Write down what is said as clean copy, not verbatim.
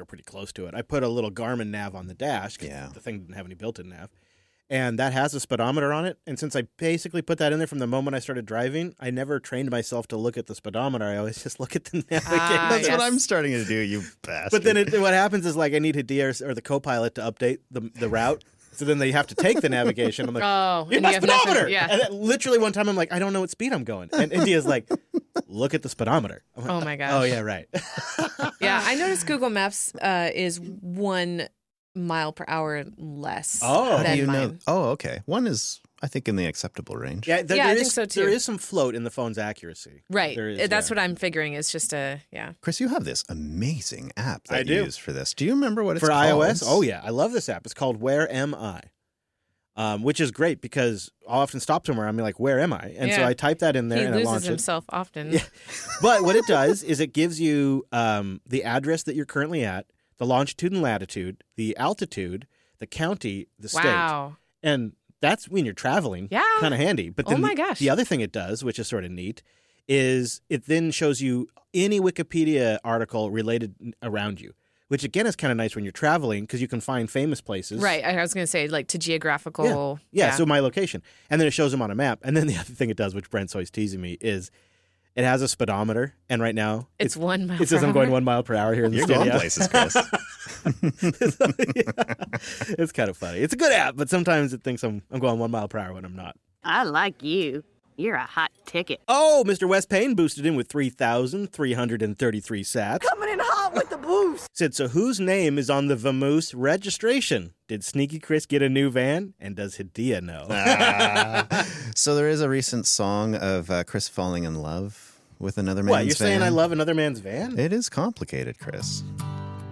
pretty close to it. I put a little Garmin nav on the dash because the thing didn't have any built-in nav. And that has a speedometer on it. And since I basically put that in there from the moment I started driving, I never trained myself to look at the speedometer. I always just look at the navigation. That's what I'm starting to do, you bastard. But then what happens is like I need Hadia or the co-pilot to update the route. So then they have to take the navigation. I'm like, you're my speedometer! And then literally one time I'm like, I don't know what speed I'm going. And India's like, look at the speedometer. Like, oh my gosh. Oh yeah, right. Yeah, I noticed Google Maps is 1 mile per hour less than mine. Oh, okay. 1 is, I think, in the acceptable range. Yeah, I think so too. There is some float in the phone's accuracy. Right. That's what I'm figuring. It's just Chris, you have this amazing app that I you do. use for this. Do you remember what it's for called? iOS? Oh yeah, I love this app. It's called Where Am I? Which is great because I'll often stop somewhere. I'm like, where am I? And so I type that in there and I launch it. He loses himself often. Yeah. But what it does is it gives you the address that you're currently at, the longitude and latitude, the altitude, the county, the state. Wow. And that's when you're traveling. Yeah. Kind of handy. But then oh my gosh. The other thing it does, which is sort of neat, is it then shows you any Wikipedia article related around you. Which, again, is kind of nice when you're traveling because you can find famous places. Right. I was going to say, like, to geographical. Yeah, so my location. And then it shows them on a map. And then the other thing it does, which Brent's always teasing me, is it has a speedometer. And right now, it's 1 mile. It says I'm going 1 mile per hour here in the studio. You're going places, Chris. It's kind of funny. It's a good app, but sometimes it thinks I'm going 1 mile per hour when I'm not. I like you. You're a hot ticket. Oh, Mr. West Payne boosted in with 3,333 sats. Coming in hot with the boost. Said, so whose name is on the Vamoose registration? Did Sneaky Chris get a new van? And does Hadia know? So there is a recent song of Chris falling in love with another man's van. What, you're saying I love another man's van? It is complicated, Chris.